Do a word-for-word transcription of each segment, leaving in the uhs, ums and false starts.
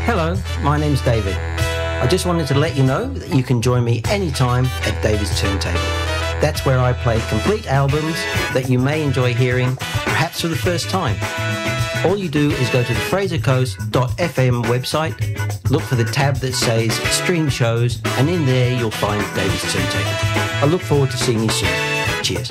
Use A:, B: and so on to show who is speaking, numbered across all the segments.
A: Hello, my name's David. I just wanted to let you know that you can join me anytime at David's Turntable. That's where I play complete albums that you may enjoy hearing, perhaps for the first time. All you do is go to the fraser coast dot f m website, look for the tab that says Stream Shows, and in there you'll find David's Turntable. I look forward to seeing you soon. Cheers.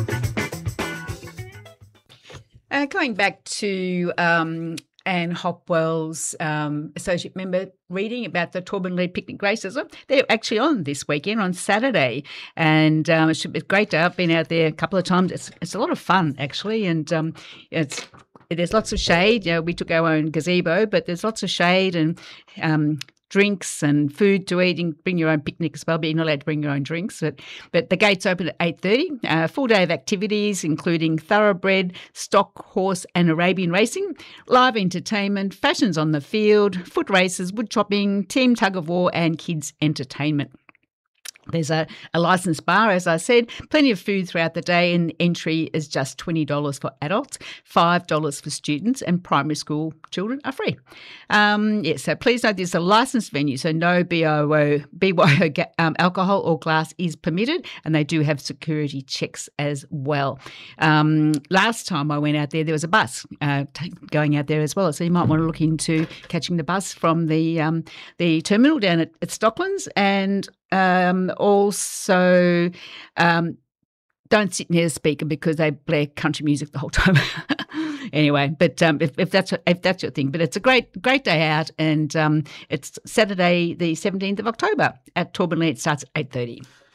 B: Uh, going back to um, Anne Hopwell's um, associate member reading about the Torbernley picnic races. They're actually on this weekend on Saturday, and um, it should be a great day. I've been out there a couple of times. It's it's a lot of fun actually, and um, it's there's lots of shade. You know, we took our own gazebo, but there's lots of shade and um, drinks and food to eat, and bring your own picnic as well, but you're not allowed to bring your own drinks. But, but the gates open at eight thirty, a uh, full day of activities including thoroughbred, stock, horse and Arabian racing, live entertainment, fashions on the field, foot races, wood chopping, team tug of war and kids entertainment. There's a, a licensed bar, as I said, plenty of food throughout the day, and entry is just twenty dollars for adults, five dollars for students, and primary school children are free. Um, yeah, so please note this is a licensed venue, so no B Y O um, alcohol or glass is permitted, and they do have security checks as well. Um, last time I went out there, there was a bus uh, t- going out there as well, so you might want to look into catching the bus from the um, the terminal down at, at Stocklands, and Um, also, um, don't sit near the speaker because they play country music the whole time. Anyway, but um, if, if that's if that's your thing, but it's a great great day out, and um, it's Saturday the seventeenth of October at Torbernley. It starts at eight thirty.